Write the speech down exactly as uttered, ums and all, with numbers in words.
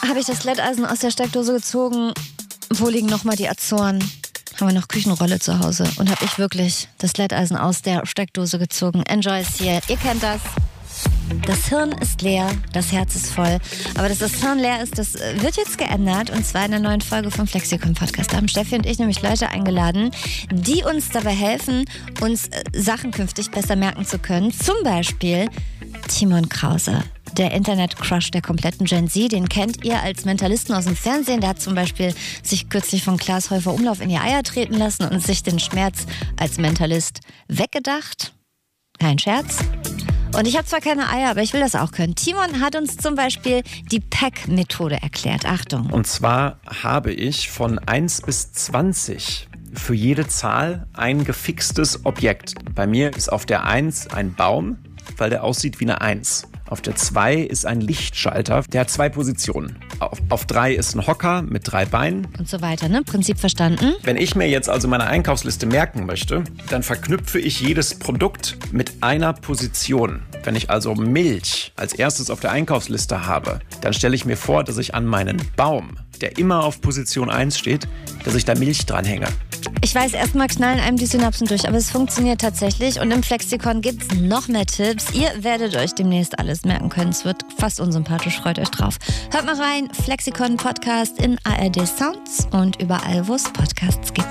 habe ich das Glätteisen aus der Steckdose gezogen. Wo liegen nochmal die Azoren? Haben wir noch Küchenrolle zu Hause. Und habe ich wirklich das Glätteisen aus der Steckdose gezogen. Enjoy ist hier. Ihr kennt das. Das Hirn ist leer, das Herz ist voll. Aber dass das Hirn leer ist, das wird jetzt geändert. Und zwar in der neuen Folge vom Flexikon Podcast. Da haben Steffi und ich nämlich Leute eingeladen, die uns dabei helfen, uns Sachen künftig besser merken zu können. Zum Beispiel Timon Krause, der Internet-Crush der kompletten Gen Z. Den kennt ihr als Mentalisten aus dem Fernsehen. Der hat zum Beispiel sich kürzlich von Klaas Häufer Umlauf in die Eier treten lassen und sich den Schmerz als Mentalist weggedacht. Kein Scherz. Und ich habe zwar keine Eier, aber ich will das auch können. Timon hat uns zum Beispiel die P E C-Methode erklärt. Achtung. Und zwar habe ich von eins bis zwanzig für jede Zahl ein gefixtes Objekt. Bei mir ist auf der eins ein Baum, weil der aussieht wie eine eins. Auf der zwei ist ein Lichtschalter, der hat zwei Positionen. Auf, auf drei ist ein Hocker mit drei Beinen. Und so weiter, ne? Prinzip verstanden. Wenn ich mir jetzt also meine Einkaufsliste merken möchte, dann verknüpfe ich jedes Produkt mit einer Position. Wenn ich also Milch als erstes auf der Einkaufsliste habe, dann stelle ich mir vor, dass ich an meinen Baum, der immer auf Position eins steht, dass ich da Milch dranhänge. Ich weiß, erstmal knallen einem die Synapsen durch, aber es funktioniert tatsächlich. Und im Flexikon gibt es noch mehr Tipps. Ihr werdet euch demnächst alles merken können. Es wird fast unsympathisch, freut euch drauf. Hört mal rein, Flexikon Podcast in A R D Sounds und überall, wo es Podcasts gibt.